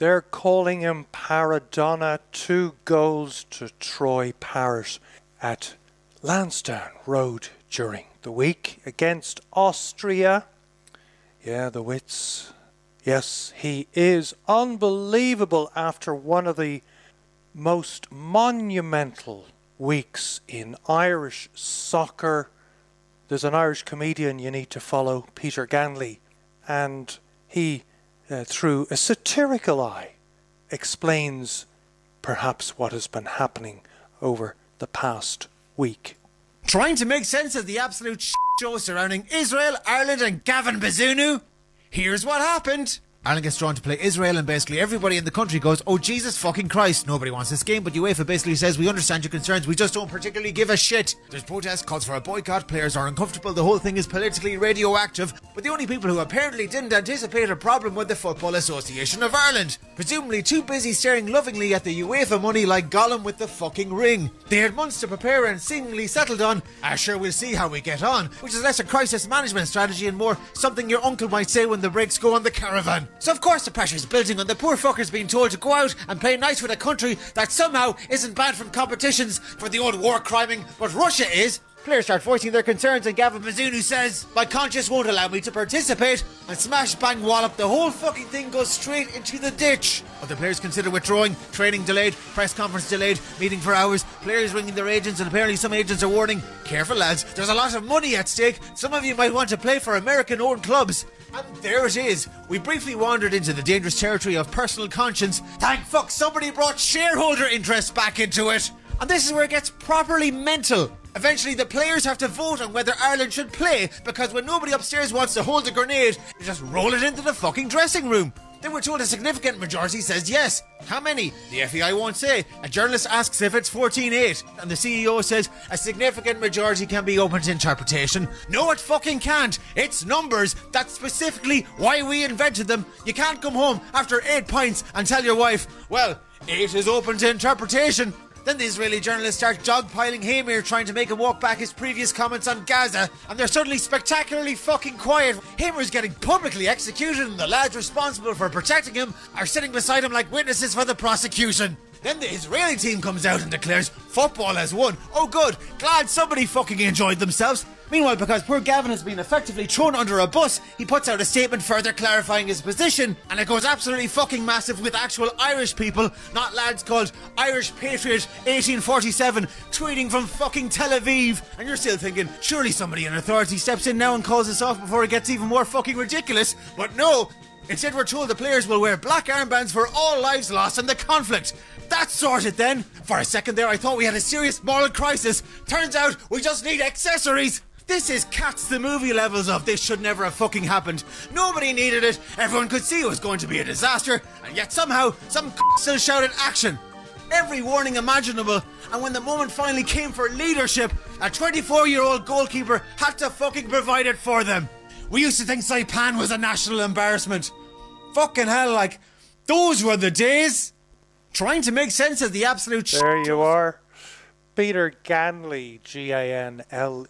They're calling him Paradonna. 2 goals to Troy Parrott at Lansdowne Road during the week against Austria. Yeah, the Wits. Yes, he is unbelievable after one of the most monumental weeks in Irish soccer. There's an Irish comedian you need to follow, Peter Ganley, and he, through a satirical eye, explains perhaps what has been happening over the past week. Trying to make sense of the absolute show surrounding Israel, Ireland and Gavin Bazunu? Here's what happened. Ireland gets drawn to play Israel and basically everybody in the country goes, oh Jesus fucking Christ, nobody wants this game, but UEFA basically says we understand your concerns, we just don't particularly give a shit. There's protests, calls for a boycott, players are uncomfortable, the whole thing is politically radioactive, but the only people who apparently didn't anticipate a problem were the Football Association of Ireland, presumably too busy staring lovingly at the UEFA money like Gollum with the fucking ring. They had months to prepare and seemingly settled on, sure we'll see how we get on, which is less a crisis management strategy and more something your uncle might say when the brakes go on the caravan. So of course the pressure's building on the poor fuckers being told to go out and play nice with a country that somehow isn't banned from competitions for the old war criming, but Russia is. Players start voicing their concerns and Gavin Bazunu says, my conscience won't allow me to participate, and smash bang wallop, the whole fucking thing goes straight into the ditch. Other players consider withdrawing, training delayed, press conference delayed, meeting for hours, players ringing their agents, and apparently some agents are warning, careful lads, there's a lot of money at stake, some of you might want to play for American-owned clubs. And there it is. We briefly wandered into the dangerous territory of personal conscience. Thank fuck somebody brought shareholder interest back into it. And this is where it gets properly mental. Eventually the players have to vote on whether Ireland should play, because when nobody upstairs wants to hold a grenade, you just roll it into the fucking dressing room. Then we're told a significant majority says yes. How many? The FEI won't say. A journalist asks if it's 14-8, and the CEO says a significant majority can be open to interpretation. No, it fucking can't. It's numbers. That's specifically why we invented them. You can't come home after 8 pints and tell your wife, well, 8 is open to interpretation. Then the Israeli journalists start dogpiling Hamir, trying to make him walk back his previous comments on Gaza, and they're suddenly spectacularly fucking quiet. Hamir's getting publicly executed and the lads responsible for protecting him are sitting beside him like witnesses for the prosecution. Then the Israeli team comes out and declares football has won. Oh good, glad somebody fucking enjoyed themselves. Meanwhile, because poor Gavin has been effectively thrown under a bus, he puts out a statement further clarifying his position, and it goes absolutely fucking massive with actual Irish people, not lads called Irish Patriot 1847 tweeting from fucking Tel Aviv. And you're still thinking, surely somebody in authority steps in now and calls this off before it gets even more fucking ridiculous. But no, instead we're told the players will wear black armbands for all lives lost in the conflict. That's sorted then. For a second there I thought we had a serious moral crisis. Turns out we just need accessories. This is Cats the movie levels of this should never have fucking happened. Nobody needed it, everyone could see it was going to be a disaster, and yet somehow some still shouted action. Every warning imaginable, and when the moment finally came for leadership, a 24-year-old goalkeeper had to fucking provide it for them. We used to think Saipan was a national embarrassment. Fucking hell, like, those were the days. Trying to make sense of the absolute There you are. Peter Ganley, Ganley,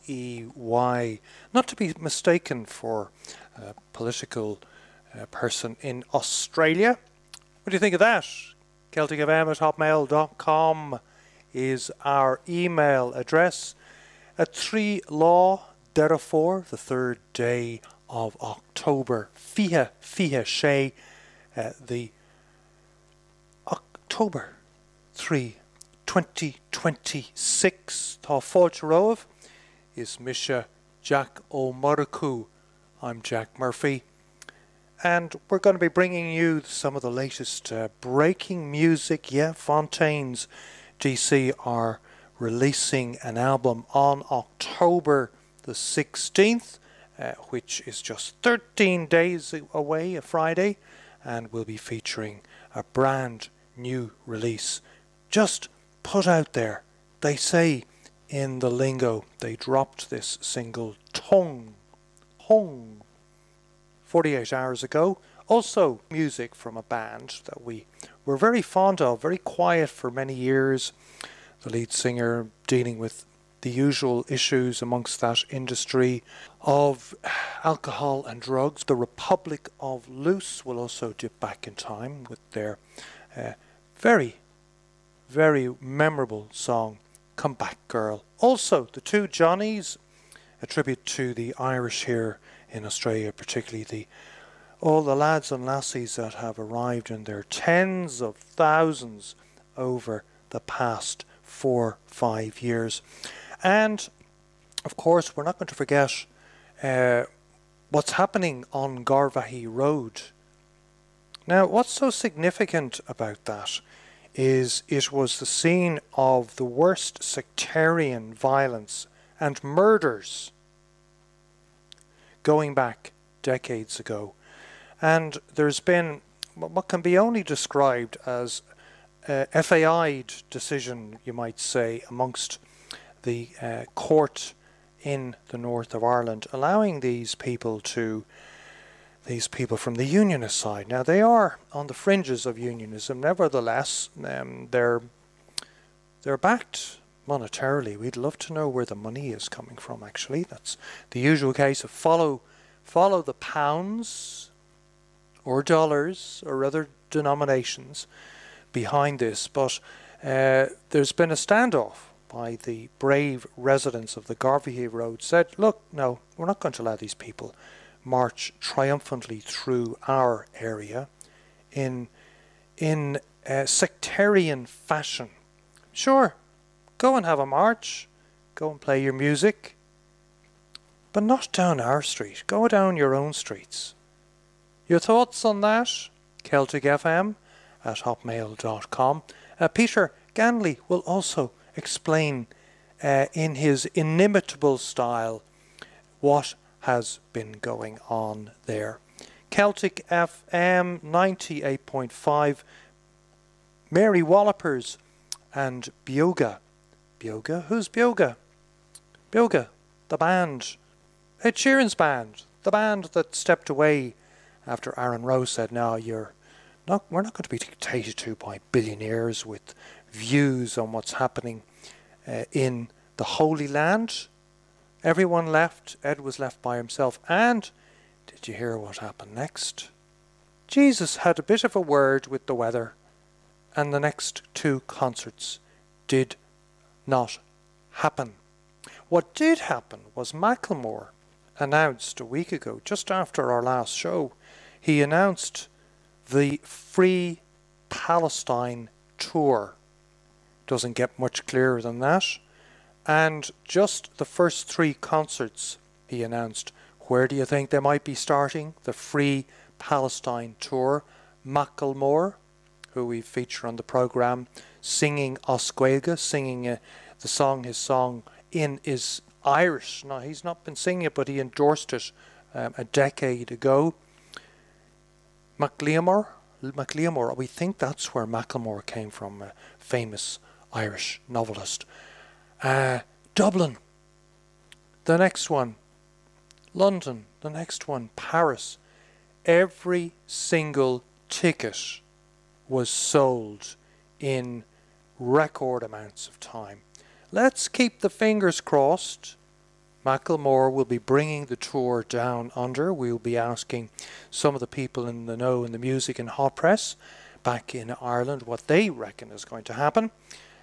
not to be mistaken for a political person in Australia. What do you think of that? CelticFM@hotmail.com is our email address. At 3 Law Derafore, the 3rd day of October, Fiha Shay, the October 3, 2026. Tá fáilte romh is Misha Jack O'Murraku. I'm Jack Murphy, and we're going to be bringing you some of the latest breaking music. Yeah, Fontaines DC are releasing an album on October the 16th, which is just 13 days away, a Friday, and we'll be featuring a brand new release just put out there. They say in the lingo they dropped this single Tongue 48 hours ago. Also music from a band that we were very fond of, very quiet for many years. The lead singer dealing with the usual issues amongst that industry of alcohol and drugs. The Republic of Loose will also dip back in time with their very, very memorable song, Come Back Girl. Also, the Two Johnnies, a tribute to the Irish here in Australia, particularly all the lads and lassies that have arrived in their tens of thousands over the past 4-5 years. And of course, we're not going to forget what's happening on Garvaghey Road. Now, what's so significant about that is it was the scene of the worst sectarian violence and murders going back decades ago. And there's been what can be only described as a FAI'd decision, you might say, amongst the court in the north of Ireland, allowing these people from the unionist side. Now, they are on the fringes of unionism. Nevertheless, they're backed monetarily. We'd love to know where the money is coming from, actually. That's the usual case of follow the pounds or dollars or other denominations behind this. But there's been a standoff by the brave residents of the Garvaghey Road. Said, look, no, we're not going to allow these people march triumphantly through our area in sectarian fashion. Sure, go and have a march, go and play your music, but not down our street. Go down your own streets. Your thoughts on that? CelticFM@hotmail.com. Peter Ganley will also explain in his inimitable style what has been going on there. Celtic FM 98.5, Mary Wallopers and Bioga. Bioga? Who's Bioga? Bioga, the band. Ed Sheeran's band. The band that stepped away after Aaron Rowe said, no, we're not going to be dictated to by billionaires with views on what's happening in the Holy Land. Everyone left. Ed was left by himself. And did you hear what happened next? Jesus had a bit of a word with the weather, and the next two concerts did not happen. What did happen was Macklemore announced a week ago, just after our last show, he announced the Free Palestine Tour. Doesn't get much clearer than that. And just the first 3 concerts he announced. Where do you think they might be starting? The Free Palestine Tour. Macklemore, who we feature on the programme, singing Oscuelga, singing his song is Irish. Now, he's not been singing it, but he endorsed it a decade ago. Macklemore, we think that's where Macklemore came from, a famous Irish novelist. Dublin, the next one. London, the next one. Paris. Every single ticket was sold in record amounts of time. Let's keep the fingers crossed. Macklemore will be bringing the tour down under. We'll be asking some of the people in the know in the music and hot press back in Ireland what they reckon is going to happen.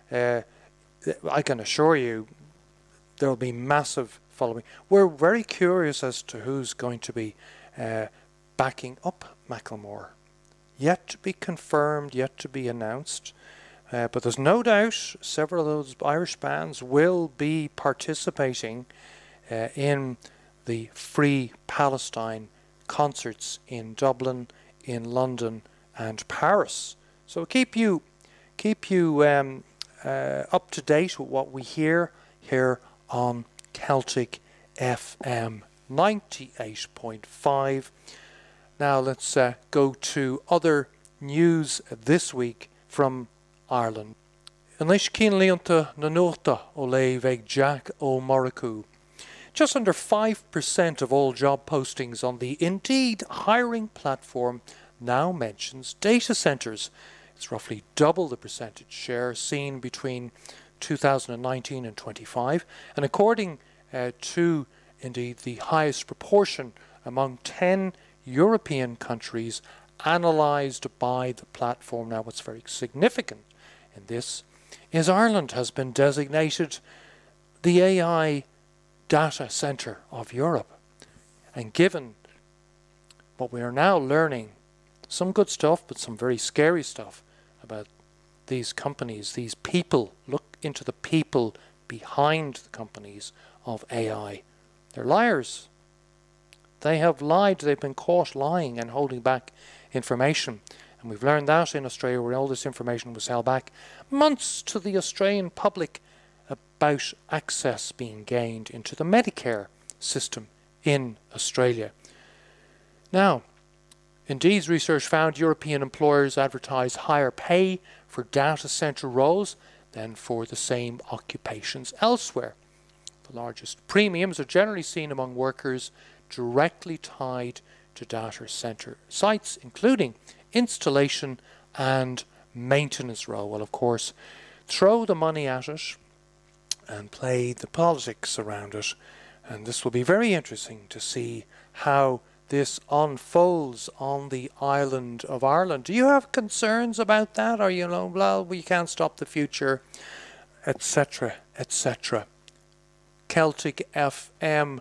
I can assure you there will be massive following. We're very curious as to who's going to be backing up Macklemore. Yet to be confirmed, yet to be announced. But there's no doubt several of those Irish bands will be participating in the Free Palestine concerts in Dublin, in London and Paris. So keep you up to date with what we hear here on Celtic FM 98.5. Now let's go to other news this week from Ireland. Anois cín líonta na nuachta ó le bheidh Jack Ó Murchú. Just under 5% of all job postings on the Indeed hiring platform now mentions data centres. It's roughly double the percentage share seen between 2019 and 25, and according to indeed the highest proportion among 10 European countries analysed by the platform. Now, what's very significant in this is Ireland has been designated the AI data centre of Europe. And given what we are now learning, some good stuff, but some very scary stuff about these companies, these people, look into the people behind the companies of AI. They're liars. They have lied. They've been caught lying and holding back information. And we've learned that in Australia, where all this information was held back months to the Australian public about access being gained into the Medicare system in Australia. Now, Indeed's research found European employers advertise higher pay for data centre roles than for the same occupations elsewhere. The largest premiums are generally seen among workers directly tied to data centre sites, including installation and maintenance role. Well, of course, throw the money at it and play the politics around it. And this will be very interesting to see how this unfolds on the island of Ireland. Do you have concerns about that? Or, well, we can't stop the future, etc., etc. Celtic FM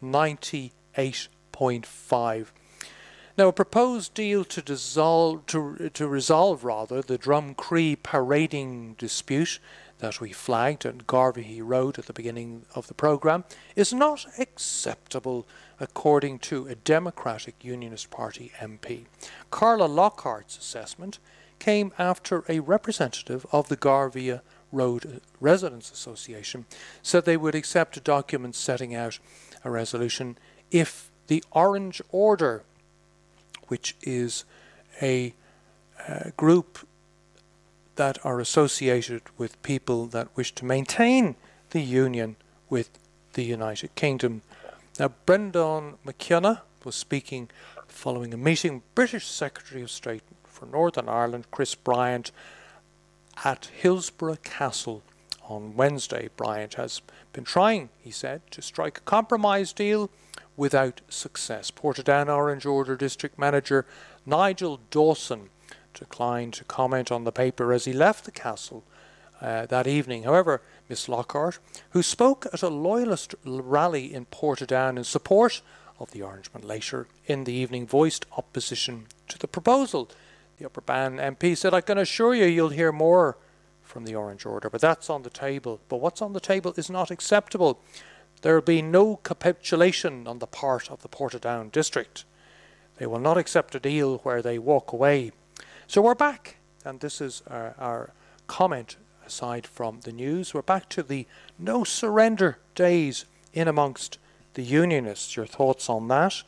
98.5. Now, a proposed deal to resolve the Drumcree parading dispute that we flagged at Garvey Road at the beginning of the programme is not acceptable, according to a Democratic Unionist Party MP. Carla Lockhart's assessment came after a representative of the Garvey Road Residents Association said they would accept a document setting out a resolution if the Orange Order, which is a group that are associated with people that wish to maintain the union with the United Kingdom. Now, Brendan McKenna was speaking following a meeting with British Secretary of State for Northern Ireland, Chris Bryant, at Hillsborough Castle on Wednesday. Bryant has been trying, he said, to strike a compromise deal without success. Portadown Orange Order District Manager Nigel Dawson declined to comment on the paper as he left the castle that evening. However, Miss Lockhart, who spoke at a loyalist rally in Portadown in support of the Orangemen later in the evening, voiced opposition to the proposal. The Upper Bann MP said, "I can assure you you'll hear more from the Orange Order, but that's on the table. But what's on the table is not acceptable. There will be no capitulation on the part of the Portadown district. They will not accept a deal where they walk away." So we're back, and this is our comment aside from the news. We're back to the no surrender days in amongst the unionists. Your thoughts on that?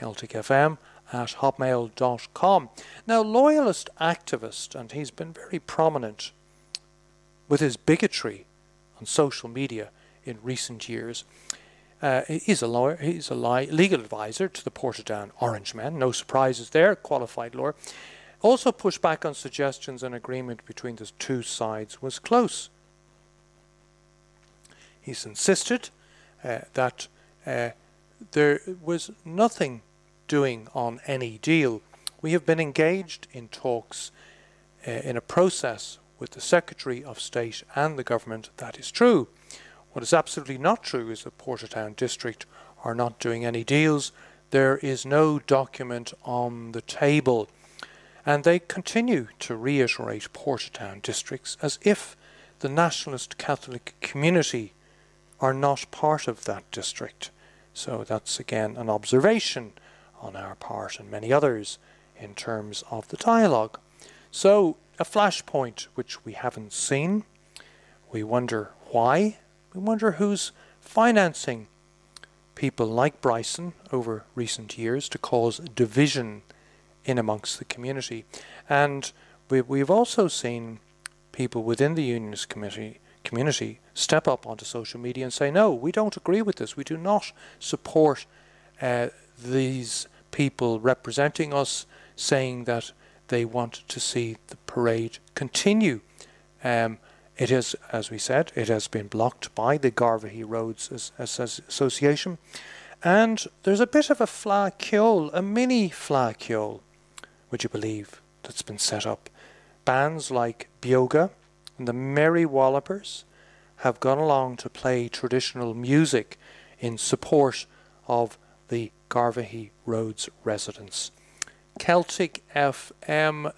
celticfm@hotmail.com. Now, loyalist activist, and he's been very prominent with his bigotry on social media in recent years. He's a lawyer, he's a legal advisor to the Portadown Orangemen, no surprises there, qualified lawyer. Also pushed back on suggestions an agreement between the two sides was close. He's insisted that there was nothing doing on any deal. We have been engaged in talks in a process with the Secretary of State and the government. That is true. What is absolutely not true is that Portadown District are not doing any deals. There is no document on the table. And they continue to reiterate Portadown districts as if the nationalist Catholic community are not part of that district. So that's again an observation on our part and many others in terms of the dialogue. So a flashpoint which we haven't seen. We wonder why. We wonder who's financing people like Bryson over recent years to cause division in amongst the community. And we've also seen people within the unionist community step up onto social media and say, no, we don't agree with this. We do not support these people representing us, saying that they want to see the parade continue. It is, as we said, it has been blocked by the Garvaghey Roads Association. And there's a bit of a flagceol, a mini flagceol, would you believe, that's been set up. Bands like Bioga and the Merry Wallopers have gone along to play traditional music in support of the Garvaghey Roads residents. Celtic FM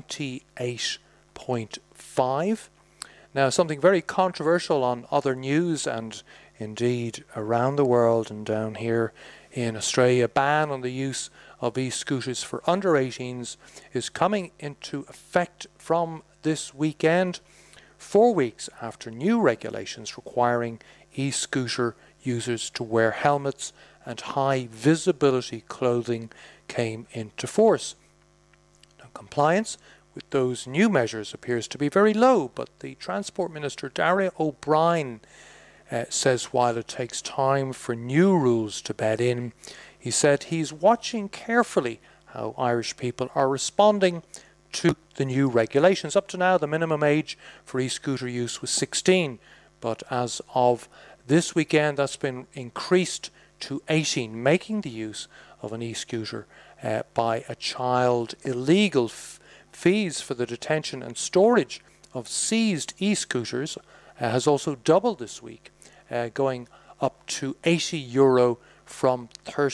98.5. Now, something very controversial on other news and indeed around the world and down here in Australia, ban on the use of e-scooters for under 18s is coming into effect from this weekend, 4 weeks after new regulations requiring e-scooter users to wear helmets and high visibility clothing came into force. Now, compliance with those new measures appears to be very low, but the Transport Minister Darragh O'Brien says while it takes time for new rules to bed in, he said he's watching carefully how Irish people are responding to the new regulations. Up to now, the minimum age for e-scooter use was 16, but as of this weekend, that's been increased to 18, making the use of an e-scooter by a child illegal. Fees for the detention and storage of seized e-scooters has also doubled this week, going up to €80 from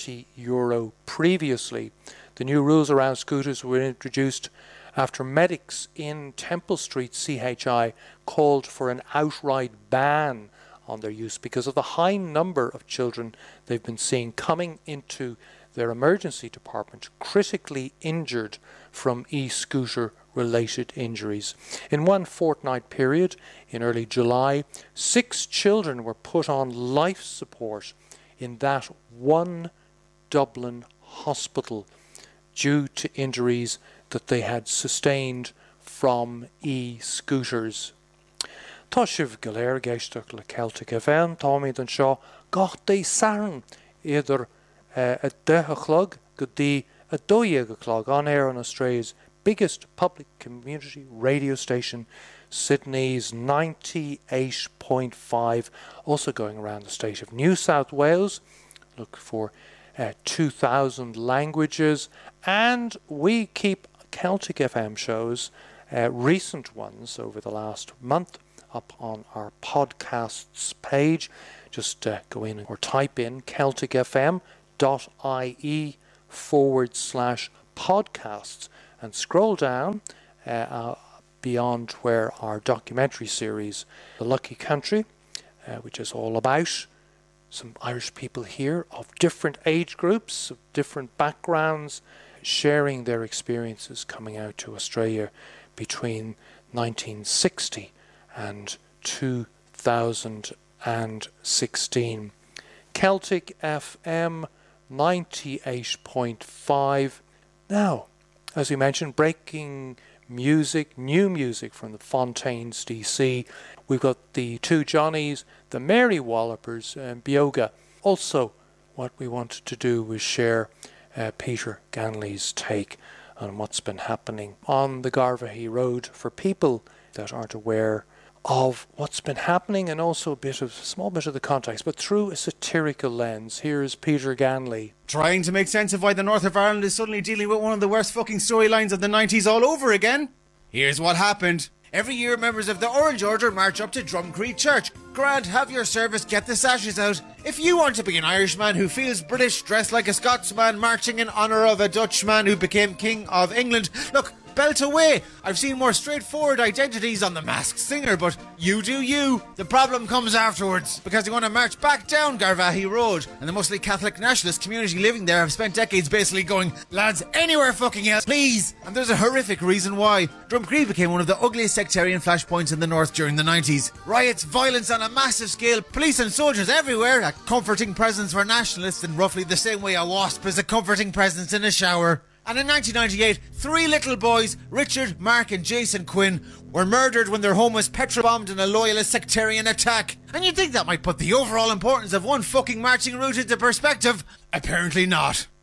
€30 previously. The new rules around scooters were introduced after medics in Temple Street CHI called for an outright ban on their use because of the high number of children they've been seeing coming into their emergency department critically injured from e-scooter related injuries. In one fortnight period in early July, 6 children were put on life support in that one Dublin hospital due to injuries that they had sustained from e-scooters. Tá sibh go léir géisteach le Celtic FM, táimid an seo gach dé saran idir a 10 o'clock go dtí a 2 o'clock on air on Australia's biggest public community radio station, Sydney's 98.5, also going around the state of New South Wales. Look for 2,000 languages, and we keep Celtic FM shows, recent ones over the last month, up on our podcasts page. Just go in or type in celticfm.ie/podcasts and scroll down beyond where our documentary series, The Lucky Country, which is all about some Irish people here of different age groups, of different backgrounds, sharing their experiences coming out to Australia between 1960 and 2016. Celtic FM 98.5. Now, as we mentioned, breaking music, new music from the Fontaines DC. We've got the Two Johnnies, the Merry Wallopers, and Bioga. Also, what we wanted to do was share Peter Ganley's take on what's been happening on the Garvaghey Road for people that aren't aware of what's been happening, and also a small bit of the context, but through a satirical lens. Here's Peter Ganley. Trying to make sense of why the north of Ireland is suddenly dealing with one of the worst fucking storylines of the 90s all over again. Here's what happened. Every year, members of the Orange Order march up to Drumcree Church. Grant, have your service, get the sashes out. If you want to be an Irishman who feels British, dressed like a Scotsman, marching in honour of a Dutchman who became King of England, look, belt away. I've seen more straightforward identities on The Masked Singer, but you do you. The problem comes afterwards, because they want to march back down Garvaghey Road, and the mostly Catholic nationalist community living there have spent decades basically going, lads, anywhere fucking else, please. And there's a horrific reason why. Drumcree became one of the ugliest sectarian flashpoints in the north during the 90s. Riots, violence on a massive scale, police and soldiers everywhere, a comforting presence for nationalists in roughly the same way a wasp is a comforting presence in a shower. And in 1998, 3 little boys, Richard, Mark and Jason Quinn, were murdered when their home was petrol-bombed in a loyalist sectarian attack. And you'd think that might put the overall importance of one fucking marching route into perspective. Apparently not.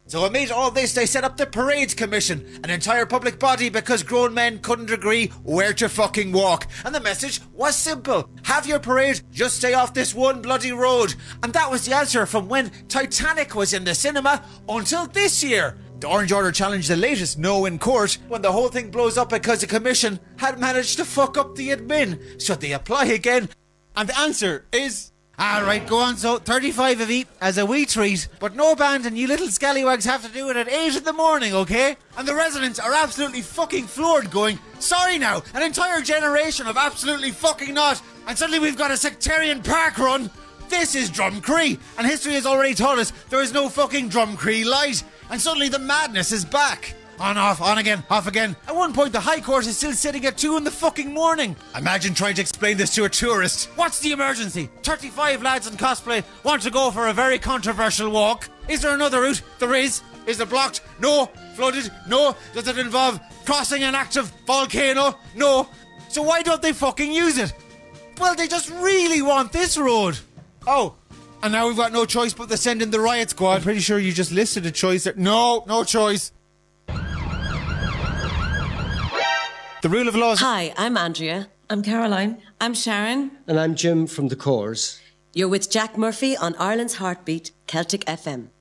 So amid all this, they set up the Parades Commission, an entire public body because grown men couldn't agree where to fucking walk. And the message was simple. Have your parade, just stay off this one bloody road. And that was the answer from when Titanic was in the cinema until this year. The Orange Order challenged the latest no in court when the whole thing blows up because the commission had managed to fuck up the admin. Should they apply again? And the answer is... Alright, go on, so 35 of each as a wee treat, but no band and you little scallywags have to do it at 8 in the morning, okay? And the residents are absolutely fucking floored going, sorry now, an entire generation of absolutely fucking not, and suddenly we've got a sectarian park run. This is Drumcree, and history has already taught us there is no fucking Drumcree light, and suddenly the madness is back. On, off, on again, off again. At one point, the High Court is still sitting at 2 in the fucking morning. Imagine trying to explain this to a tourist. What's the emergency? 35 lads in cosplay want to go for a very controversial walk. Is there another route? There is. Is it blocked? No. Flooded? No. Does it involve crossing an active volcano? No. So why don't they fucking use it? Well, they just really want this road. Oh. And now we've got no choice but to send in the riot squad. I'm pretty sure you just listed a choice there. No, no choice. The rule of law is... Hi, I'm Andrea. I'm Caroline. I'm Sharon. And I'm Jim from the Corrs. You're with Jack Murphy on Ireland's Heartbeat, Celtic FM.